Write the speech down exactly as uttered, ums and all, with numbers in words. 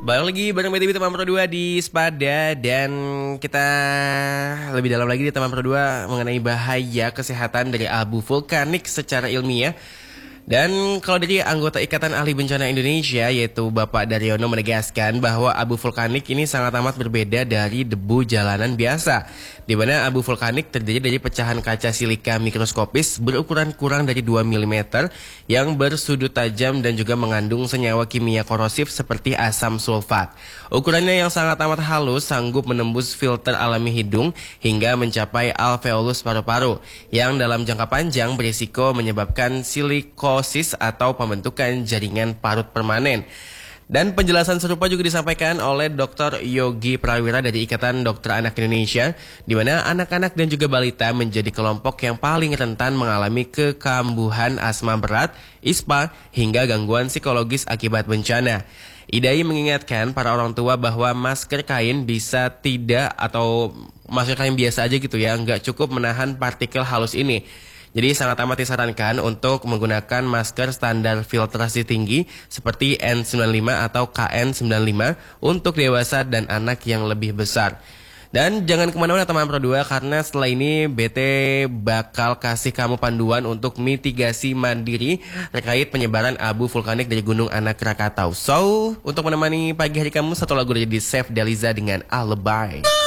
Balik lagi bareng B T W teman Pro dua di Spada. Dan kita lebih dalam lagi di teman Pro dua mengenai bahaya kesehatan dari abu vulkanik secara ilmiah. Dan kalau dari anggota Ikatan Ahli Bencana Indonesia yaitu Bapak Daryono menegaskan bahwa abu vulkanik ini sangat amat berbeda dari debu jalanan biasa, di mana abu vulkanik terdiri dari pecahan kaca silika mikroskopis berukuran kurang dari dua milimeter yang bersudut tajam dan juga mengandung senyawa kimia korosif seperti asam sulfat. Ukurannya yang sangat amat halus sanggup menembus filter alami hidung hingga mencapai alveolus paru-paru yang dalam jangka panjang berisiko menyebabkan siliko atau pembentukan jaringan parut permanen. Dan penjelasan serupa juga disampaikan oleh dokter Yogi Prawira dari Ikatan Dokter Anak Indonesia, di mana anak-anak dan juga balita menjadi kelompok yang paling rentan mengalami kekambuhan asma berat, ispa, hingga gangguan psikologis akibat bencana. Idai mengingatkan para orang tua bahwa masker kain bisa tidak atau masker kain biasa aja gitu ya, nggak cukup menahan partikel halus ini. Jadi sangat amat disarankan untuk menggunakan masker standar filtrasi tinggi seperti N sembilan puluh lima atau K N sembilan puluh lima untuk dewasa dan anak yang lebih besar. Dan jangan kemana-mana teman Pro dua, karena setelah ini B T bakal kasih kamu panduan untuk mitigasi mandiri terkait penyebaran abu vulkanik dari Gunung Anak Krakatau. So, untuk menemani pagi hari kamu, satu lagu dari Chef Deliza dengan Alibi.